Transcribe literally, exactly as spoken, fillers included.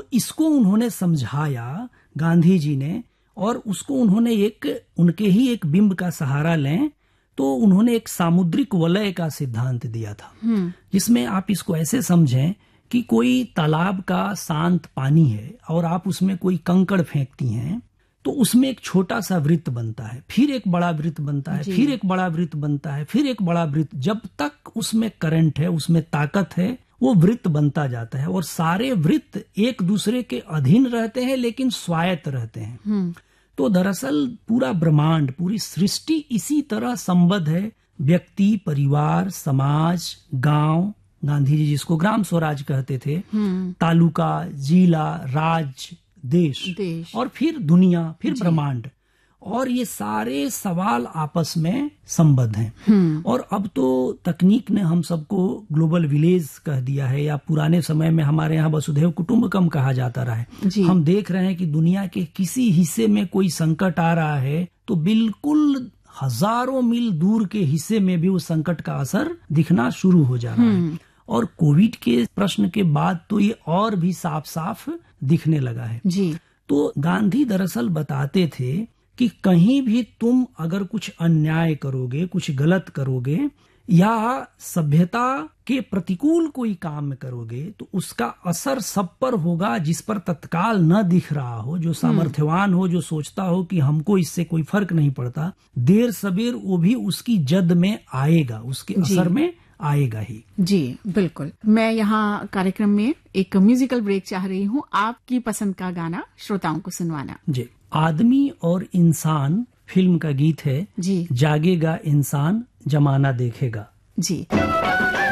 इसको उन्होंने समझाया गांधी जी ने, और उसको उन्होंने एक उनके ही एक बिंब का सहारा लें तो उन्होंने एक सामुद्रिक वलय का सिद्धांत दिया था, जिसमें आप इसको ऐसे समझें कि कोई तालाब का शांत पानी है और आप उसमें कोई कंकड़ फेंकती हैं तो उसमें एक छोटा सा वृत्त बनता है, फिर एक बड़ा वृत्त बनता है, फिर एक बड़ा वृत्त बनता है, फिर एक बड़ा वृत्त। जब तक उसमें करंट है, उसमें ताकत है, वो वृत्त बनता जाता है और सारे वृत्त एक दूसरे के अधीन रहते हैं लेकिन स्वायत्त रहते हैं। तो दरअसल पूरा ब्रह्मांड, पूरी सृष्टि इसी तरह संबद्ध है। व्यक्ति, परिवार, समाज, गांव, गांधी जी जिसको ग्राम स्वराज कहते थे, तालुका, जिला, राज्य, देश, देश और फिर दुनिया, फिर ब्रह्मांड, और ये सारे सवाल आपस में संबद्ध हैं। और अब तो तकनीक ने हम सबको ग्लोबल विलेज कह दिया है, या पुराने समय में हमारे यहाँ वसुधैव कुटुंबकम कहा जाता रहा है। हम देख रहे हैं कि दुनिया के किसी हिस्से में कोई संकट आ रहा है तो बिल्कुल हजारों मील दूर के हिस्से में भी उस संकट का असर दिखना शुरू हो जा रहा है। और कोविड के प्रश्न के बाद तो ये और भी साफ साफ दिखने लगा है जी। तो गांधी दरअसल बताते थे कि कहीं भी तुम अगर कुछ अन्याय करोगे, कुछ गलत करोगे या सभ्यता के प्रतिकूल कोई काम करोगे तो उसका असर सब पर होगा जिस पर तत्काल न दिख रहा हो, जो सामर्थ्यवान हो, जो सोचता हो कि हमको इससे कोई फर्क नहीं पड़ता, देर सबेर वो भी उसकी जद में आएगा, उसके असर में आएगा ही। जी बिल्कुल। मैं यहाँ कार्यक्रम में एक म्यूजिकल ब्रेक चाह रही हूँ, आपकी पसंद का गाना श्रोताओं को सुनवाना। जी, आदमी और इंसान फिल्म का गीत है जी। जागेगा इंसान जमाना देखेगा। जी।